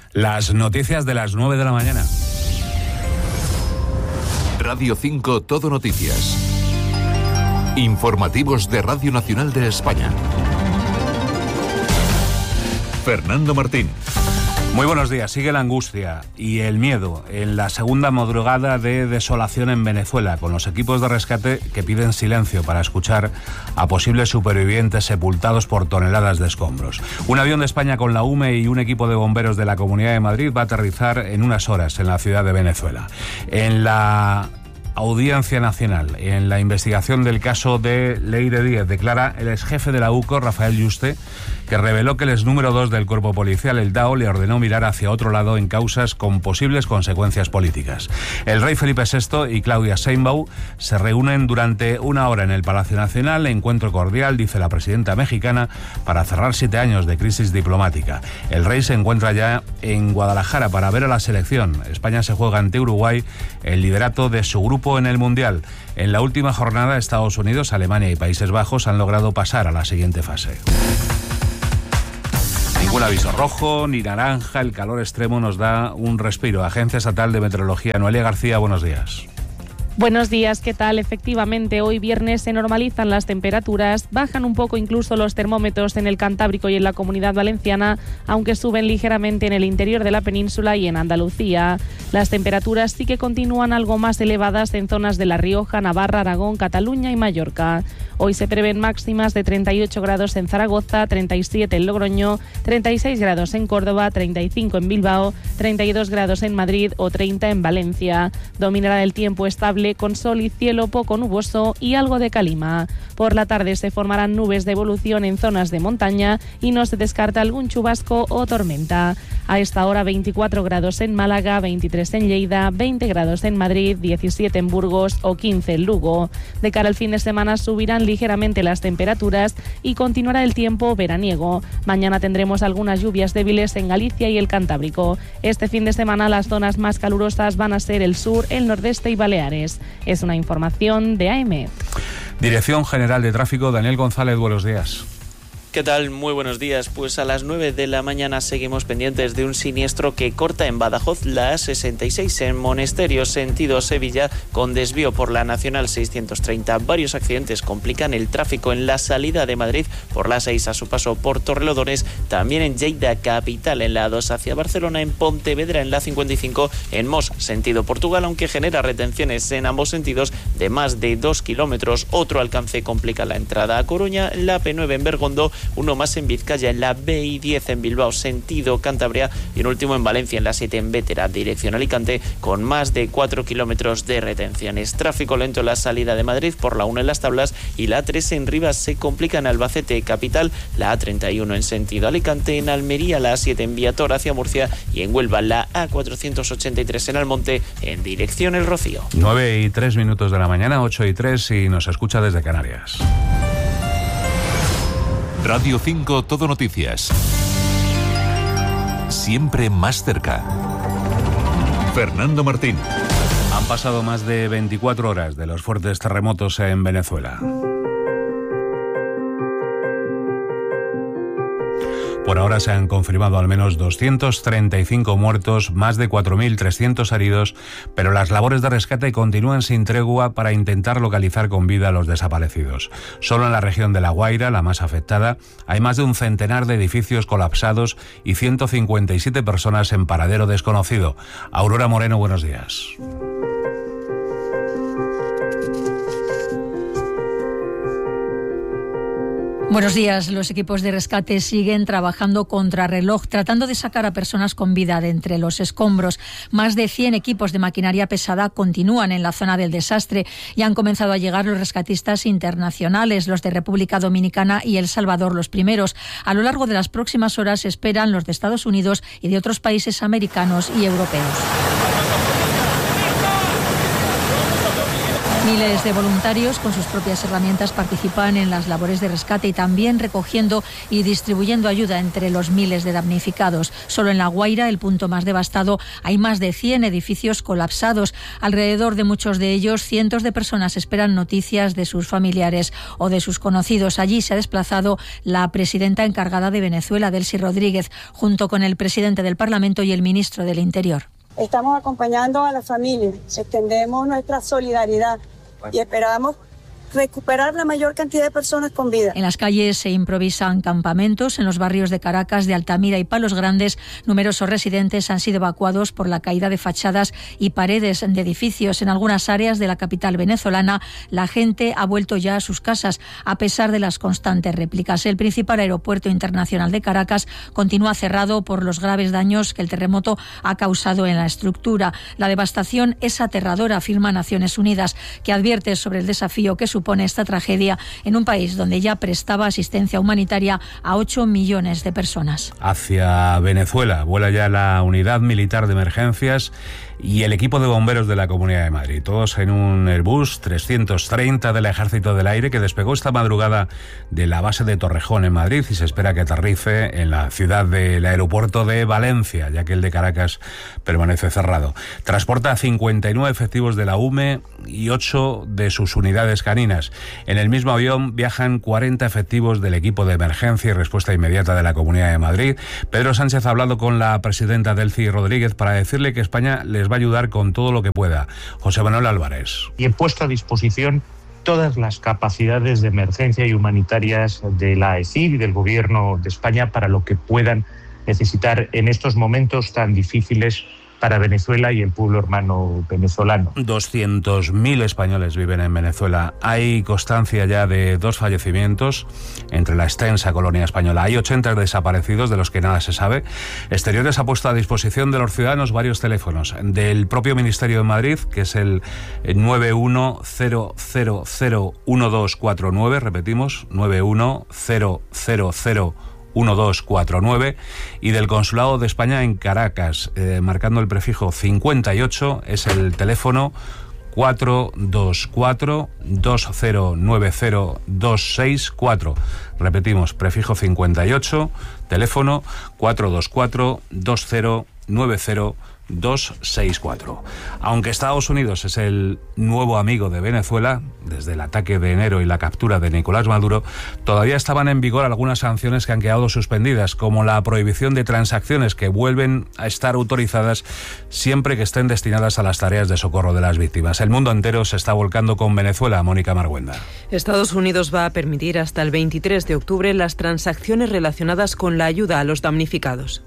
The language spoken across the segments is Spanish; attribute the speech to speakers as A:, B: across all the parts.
A: Las noticias de las 9 de la mañana.
B: Radio 5 Todo Noticias. Informativos de Radio Nacional de España. Fernando Martín.
A: Muy buenos días. Sigue la angustia y el miedo en la segunda madrugada de desolación en Venezuela, con los equipos de rescate que piden silencio para escuchar a posibles supervivientes sepultados por toneladas de escombros. Un avión de España con la UME y un equipo de bomberos de la Comunidad de Madrid va a aterrizar en unas horas en la ciudad de Venezuela. En la Audiencia Nacional, en la investigación del caso de Leire Díez, declara el exjefe de la UCO, Rafael Yuste, que reveló que el exnúmero 2 del cuerpo policial, el DAO, le ordenó mirar hacia otro lado en causas con posibles consecuencias políticas. El rey Felipe VI y Claudia Sheinbaum se reúnen durante una hora en el Palacio Nacional, encuentro cordial, dice la presidenta mexicana, para cerrar 7 años de crisis diplomática. El rey se encuentra ya en Guadalajara para ver a la selección. España se juega ante Uruguay el liderato de su grupo en el Mundial. En la última jornada, Estados Unidos, Alemania y Países Bajos han logrado pasar a la siguiente fase. Ningún aviso rojo ni naranja, el calor extremo nos da un respiro. Agencia Estatal de Meteorología, Noelia García, buenos días.
C: Buenos días, ¿qué tal? Efectivamente, hoy viernes se normalizan las temperaturas, bajan un poco incluso los termómetros en el Cantábrico y en la Comunidad Valenciana, aunque suben ligeramente en el interior de la península y en Andalucía. Las temperaturas sí que continúan algo más elevadas en zonas de La Rioja, Navarra, Aragón, Cataluña y Mallorca. Hoy se prevén máximas de 38 grados en Zaragoza, 37 en Logroño, 36 grados en Córdoba, 35 en Bilbao, 32 grados en Madrid o 30 en Valencia. Dominará el tiempo estable con sol y cielo poco nuboso y algo de calima. Por la tarde se formarán nubes de evolución en zonas de montaña y no se descarta algún chubasco o tormenta. A esta hora 24 grados en Málaga, 23 en Lleida, 20 grados en Madrid, 17 en Burgos o 15 en Lugo. De cara al fin de semana subirán ligeramente las temperaturas y continuará el tiempo veraniego. Mañana tendremos algunas lluvias débiles en Galicia y el Cantábrico. Este fin de semana las zonas más calurosas van a ser el sur, el nordeste y Baleares. Es una información de AEMET.
A: Dirección General de Tráfico, Daniel González, buenos días.
D: ¿Qué tal? Muy buenos días. Pues a las 9 de la mañana seguimos pendientes de un siniestro que corta en Badajoz la A66 en Monesterio, sentido Sevilla, con desvío por la Nacional 630. Varios accidentes complican el tráfico en la salida de Madrid por la 6 a su paso por Torrelodones, también en Lleida capital, en la A2 hacia Barcelona, en Pontevedra en la 55, en Mos, sentido Portugal, aunque genera retenciones en ambos sentidos de más de 2 kilómetros. Otro alcance complica la entrada a Coruña, la P9 en Bergondo, uno más en Vizcaya, en la BI10 en Bilbao, sentido Cantabria, y un último en Valencia, en la 7 en Bétera, dirección Alicante, con más de 4 kilómetros de retenciones. Tráfico lento en la salida de Madrid por la 1 en Las Tablas y la A3 en Rivas. Se complica en Albacete capital, la A31 en sentido Alicante, en Almería la A7 en Viator hacia Murcia y en Huelva la A483 en Almonte en dirección El Rocío.
A: 9:03 de la mañana, 8:03 y nos escucha desde Canarias.
B: Radio 5 Todo Noticias. Siempre más cerca. Fernando Martín.
A: Han pasado más de 24 horas de los fuertes terremotos en Venezuela. Por ahora se han confirmado al menos 235 muertos, más de 4.300 heridos, pero las labores de rescate continúan sin tregua para intentar localizar con vida a los desaparecidos. Solo en la región de La Guaira, la más afectada, hay más de un centenar de edificios colapsados y 157 personas en paradero desconocido. Aurora Moreno, buenos días.
E: Buenos días. Los equipos de rescate siguen trabajando contrarreloj, tratando de sacar a personas con vida de entre los escombros. Más de 100 equipos de maquinaria pesada continúan en la zona del desastre y han comenzado a llegar los rescatistas internacionales, los de República Dominicana y El Salvador, los primeros. A lo largo de las próximas horas esperan los de Estados Unidos y de otros países americanos y europeos. Miles de voluntarios con sus propias herramientas participan en las labores de rescate y también recogiendo y distribuyendo ayuda entre los miles de damnificados. Solo en La Guaira, el punto más devastado, hay más de 100 edificios colapsados. Alrededor de muchos de ellos, cientos de personas esperan noticias de sus familiares o de sus conocidos. Allí se ha desplazado la presidenta encargada de Venezuela, Delcy Rodríguez, junto con el presidente del Parlamento y el ministro del Interior.
F: Estamos acompañando a la familia, extendemos nuestra solidaridad y esperamos recuperar la mayor cantidad de personas con vida.
E: En las calles se improvisan campamentos. En los barrios de Caracas, de Altamira y Palos Grandes, numerosos residentes han sido evacuados por la caída de fachadas y paredes de edificios. En algunas áreas de la capital venezolana, la gente ha vuelto ya a sus casas, a pesar de las constantes réplicas. El principal aeropuerto internacional de Caracas continúa cerrado por los graves daños que el terremoto ha causado en la estructura. La devastación es aterradora, afirma Naciones Unidas, que advierte sobre el desafío que supone esta tragedia en un país donde ya prestaba asistencia humanitaria a 8 millones de personas.
A: Hacia Venezuela vuela ya la unidad militar de emergencias y el equipo de bomberos de la Comunidad de Madrid, todos en un Airbus 330 del Ejército del Aire que despegó esta madrugada de la base de Torrejón en Madrid y se espera que aterrice en la ciudad del aeropuerto de Valencia, ya que el de Caracas permanece cerrado. Transporta 59 efectivos de la UME y 8 de sus unidades caninas. En el mismo avión viajan 40 efectivos del equipo de emergencia y respuesta inmediata de la Comunidad de Madrid. Pedro Sánchez ha hablado con la presidenta Delcy Rodríguez para decirle que España les va a ayudar con todo lo que pueda. José Manuel Álvarez.
G: Y he puesto a disposición todas las capacidades de emergencia y humanitarias de la AECID y del Gobierno de España para lo que puedan necesitar en estos momentos tan difíciles para Venezuela y el pueblo hermano venezolano.
A: 200.000 españoles viven en Venezuela. Hay constancia ya de 2 fallecimientos entre la extensa colonia española. Hay 80 desaparecidos de los que nada se sabe. Exteriores ha puesto a disposición de los ciudadanos varios teléfonos del propio Ministerio de Madrid, que es el 910001249, repetimos, 910001249, y del Consulado de España en Caracas, marcando el prefijo 58, es el teléfono 424-2090-264. Repetimos, prefijo 58, teléfono 424-2090-264. Aunque Estados Unidos es el nuevo amigo de Venezuela, desde el ataque de enero y la captura de Nicolás Maduro, todavía estaban en vigor algunas sanciones que han quedado suspendidas, como la prohibición de transacciones que vuelven a estar autorizadas siempre que estén destinadas a las tareas de socorro de las víctimas. El mundo entero se está volcando con Venezuela. Mónica Marguenda.
H: Estados Unidos va a permitir hasta el 23 de octubre las transacciones relacionadas con la ayuda a los damnificados.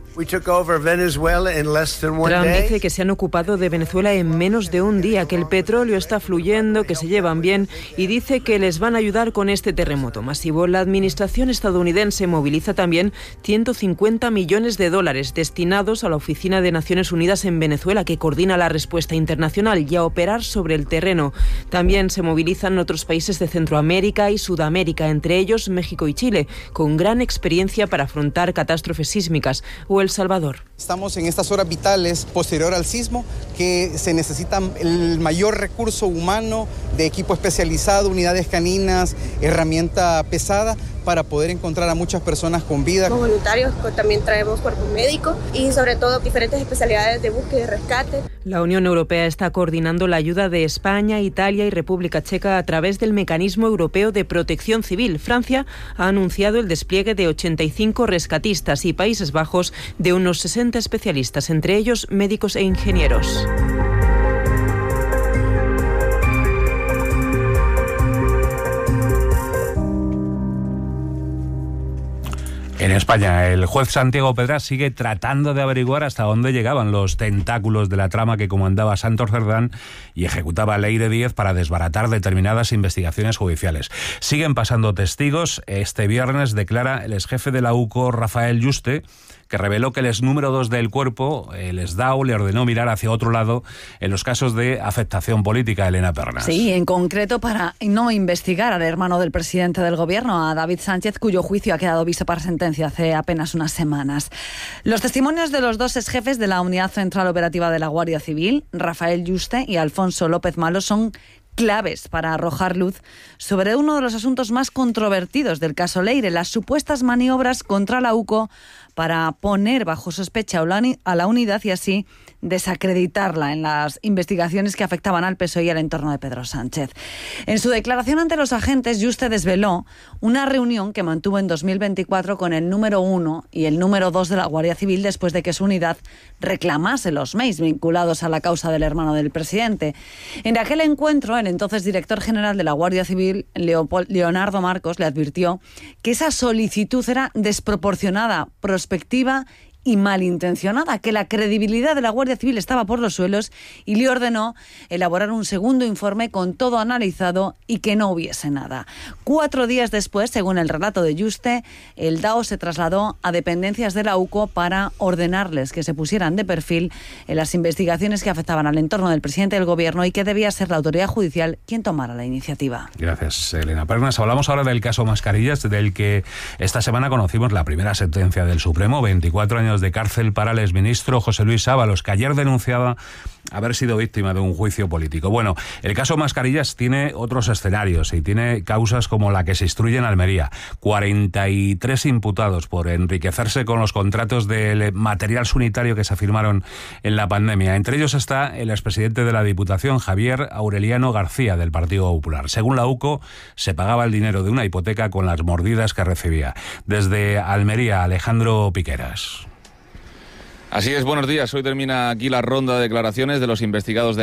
H: Trump dice que se han ocupado de Venezuela en menos de un día, que el petróleo está fluyendo, que se llevan bien y dice que les van a ayudar con este terremoto masivo. La administración estadounidense moviliza también $150 millones destinados a la Oficina de Naciones Unidas en Venezuela, que coordina la respuesta internacional y a operar sobre el terreno. También se movilizan otros países de Centroamérica y Sudamérica, entre ellos México y Chile, con gran experiencia para afrontar catástrofes sísmicas, o El Salvador.
I: Estamos en estas horas vitales posterior al sismo, que se necesita el mayor recurso humano de equipo especializado, unidades caninas, herramienta pesada, para poder encontrar a muchas personas con vida.
J: Como voluntarios también traemos cuerpo médico y sobre todo diferentes especialidades de búsqueda y rescate.
H: La Unión Europea está coordinando la ayuda de España, Italia y República Checa a través del Mecanismo Europeo de Protección Civil. Francia ha anunciado el despliegue de 85 rescatistas y Países Bajos de unos 60 especialistas, entre ellos médicos e ingenieros.
A: En España, el juez Santiago Pedraz sigue tratando de averiguar hasta dónde llegaban los tentáculos de la trama que comandaba Santos Cerdán y ejecutaba Leire Díez para desbaratar determinadas investigaciones judiciales. Siguen pasando testigos. Este viernes declara el exjefe de la UCO, Rafael Yuste, que reveló que el exnúmero 2 del cuerpo, el SDAU, le ordenó mirar hacia otro lado en los casos de afectación política. Elena Pernas.
K: Sí, en concreto para no investigar al hermano del presidente del gobierno, a David Sánchez, cuyo juicio ha quedado visto para sentencia hace apenas unas semanas. Los testimonios de los dos exjefes de la Unidad Central Operativa de la Guardia Civil, Rafael Yuste y Alfonso López Malo, son claves para arrojar luz sobre uno de los asuntos más controvertidos del caso Leire, las supuestas maniobras contra la UCO para poner bajo sospecha a la unidad y así desacreditarla en las investigaciones que afectaban al PSOE y al entorno de Pedro Sánchez. En su declaración ante los agentes, Yuste desveló una reunión que mantuvo en 2024 con el número 1 y el número 2 de la Guardia Civil después de que su unidad reclamase los MEIs vinculados a la causa del hermano del presidente. En aquel encuentro, el entonces director general de la Guardia Civil, Leonardo Marcos, le advirtió que esa solicitud era desproporcionada, prospectiva y malintencionada, que la credibilidad de la Guardia Civil estaba por los suelos y le ordenó elaborar un segundo informe con todo analizado y que no hubiese nada. 4 días después, según el relato de Yuste, el DAO se trasladó a dependencias de la UCO para ordenarles que se pusieran de perfil en las investigaciones que afectaban al entorno del presidente del Gobierno y que debía ser la autoridad judicial quien tomara la iniciativa.
A: Gracias, Elena Pernas. Hablamos ahora del caso Mascarillas, del que esta semana conocimos la primera sentencia del Supremo, 24 años de cárcel para el exministro José Luis Ábalos, que ayer denunciaba haber sido víctima de un juicio político. Bueno, el caso Mascarillas tiene otros escenarios y tiene causas como la que se instruye en Almería. 43 imputados por enriquecerse con los contratos del material sanitario que se firmaron en la pandemia. Entre ellos está el expresidente de la Diputación, Javier Aureliano García, del Partido Popular. Según la UCO, se pagaba el dinero de una hipoteca con las mordidas que recibía. Desde Almería, Alejandro Piqueras.
L: Así es, buenos días. Hoy termina aquí la ronda de declaraciones de los investigados de